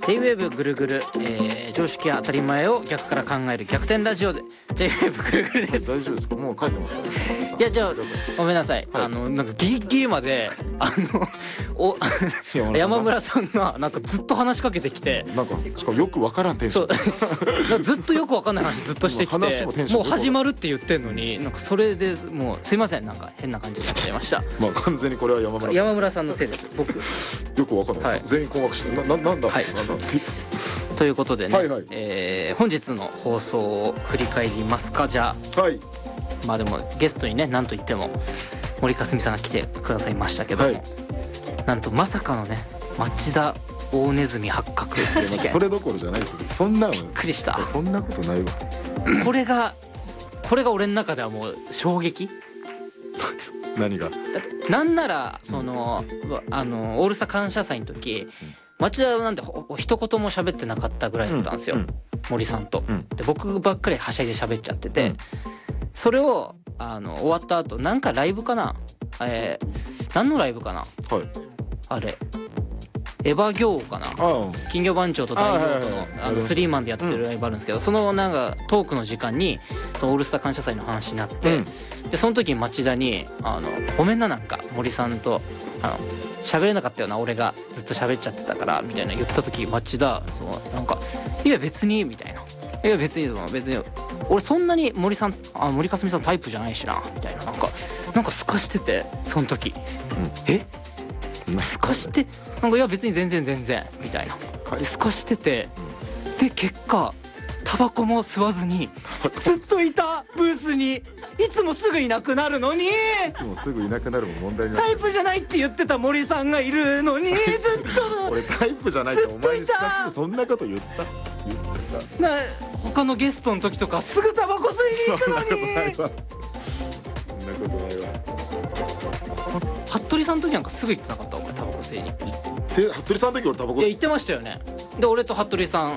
J-WAVE ぐるぐる、常識や当たり前を逆から考える逆転ラジオで J-WAVE ぐるぐるです。 大丈夫ですか？もう帰ってますか？ いやじゃあごめんなさい、 はいなんかギリギリまで山村さんがなんかずっと話しかけてきて、 なんかしかもよくわからんテンシそョン。 うずっとよくわかんない話ずっとしてきて、 話もテンションもう始まるって言ってんのに、なんかそれでもうすいません、なんか変な感じになっちゃいました。 まあ完全にこれは山村さんのせいです。僕よくわかんないです。全員困惑してなんだはいなんだってということでね、 はいはい本日の放送を振り返りますか。じゃはいあまあでもゲストにね、なんといっても森かすみさんが来てくださいましたけども、 はいなんとまさかのね町田大ネズミ発覚いや事件。 それどころじゃないです。そんなのびっくりした。 そんなことないわ。 これが俺の中ではもう衝撃。 何が？ だってなんならそのオールスター感謝祭の時、町田なんて一言も喋ってなかったぐらいだったんですよ、森さんと。で僕ばっかりはしゃいで喋っちゃってて、それを終わった後なんかライブかな、何のライブかな、 はい。 あれエヴァ行かな、金魚番長と大王とのスリーマンでやってるライブあるんですけど、そのなんかトークの時間にそのオールスター感謝祭の話になって、でその時に町田にごめんな、なんか森さんと喋れなかったよな、俺がずっと喋っちゃってたからみたいな言った時、町田なんかいや別にみたいな、いや別に俺そんなに森かすみさんタイプじゃないしなみたいな、なんかすかしててその時、すかしてなんかいや別に全然みたいなすかしてて、で結果タバコも吸わずにずっといたブースに。いつもすぐいなくなるのに、 いつもすぐいなくなるも問題になタイプじゃないって言ってた森さんがいるのにずっと俺タイプじゃないってお前にすかしてそんなこと言った他のゲストの時とかすぐタバコ吸いに行くのに。 そんなことないわ。 服部さんの時なんかすぐ行ってなかった？お前タバコ吸いに。 で服部さんの時俺タバコいや行ってましたよね。で俺と服部さん